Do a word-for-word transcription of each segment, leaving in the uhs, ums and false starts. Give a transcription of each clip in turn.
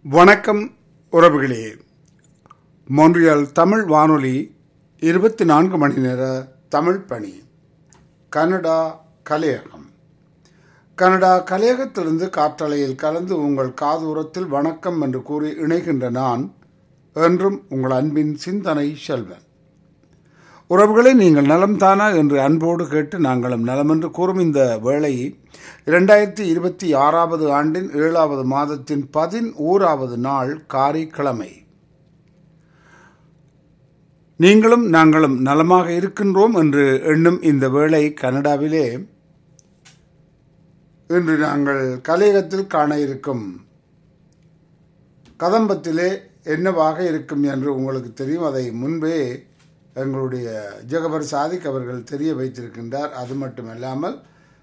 வணக்கம் உறவுகளே. மொன்றியல் தமிழ் வானொலி இருபத்தி நான்கு மணி நேர தமிழ் பணி. கனடா கலையகம். கனடா கலையகத்திலிருந்து காற்றலையில் கலந்து உங்கள் காதூரத்தில் வணக்கம் என்று கூறி இணைகின்ற நான் என்றும் உங்கள் அன்பின் சிந்தனை செல்வன். உறவுகளை நீங்கள் நலம்தானா என்று அன்போடு கேட்டு நாங்களும் நலம் என்று கூறும் இந்த வேளை இரண்டாயிரத்தி இருபத்தி ஆறாவது ஆண்டின் ஏழாவது மாதத்தின் பதினோராவது நாள் காரிக்கிழமை. நீங்களும் நாங்களும் நலமாக இருக்கின்றோம் என்று எண்ணும் இந்த வேளை கனடாவிலே இன்று நாங்கள் கலையகத்தில் காண இருக்கும் கதம்பத்திலே என்னவாக இருக்கும் என்று உங்களுக்கு தெரியும். அதை முன்பே எங்களுடைய ஜெகபர் சாதிக் அவர்கள் தெரிய வைத்திருக்கின்றார். அது மட்டுமல்லாமல்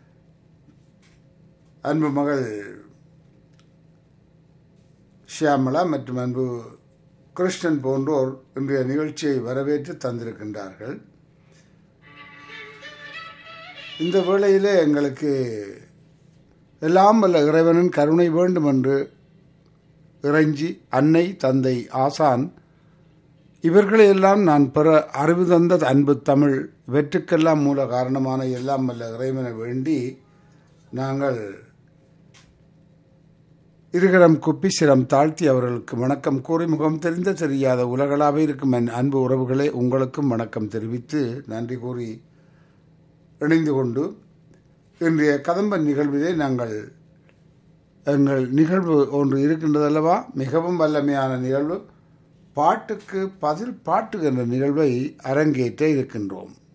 அன்பு மகள் ஷியாமலா மற்றும் அன்பு கிருஷ்ணன் போன்றோர் இன்றைய நிகழ்ச்சியை வரவேற்று தந்திருக்கின்றார்கள். இந்த வேளையிலே எங்களுக்கு எல்லாம் வல்ல இறைவனின் கருணை வேண்டும் என்று இறைஞ்சி அன்னை தந்தை ஆசான் இவர்களையெல்லாம் நான் பெற அறிவு தந்த அன்பு தமிழ் வெற்றுக்கெல்லாம் மூல காரணமான எல்லாம் வல்ல இறைவனை வேண்டி நாங்கள் இருகரம் குப்பி சிரம் தாழ்த்தி அவர்களுக்கு வணக்கம் கூறி முகம் தெரிந்த தெரியாத உலகளாவே இருக்கும் என் அன்பு உறவுகளே உங்களுக்கும் வணக்கம் தெரிவித்து நன்றி கூறி இணைந்து கொண்டு இன்றைய கதம்ப நிகழ்விலே நாங்கள் எங்கள் நிகழ்வு ஒன்று இருக்கின்றதல்லவா, மிகவும் வல்லமையான நிகழ்வு. பாட்டுக்கு பதில் பாட்டு என்ற நிகழ்வை அரங்கேற்ற இருக்கின்றோம்.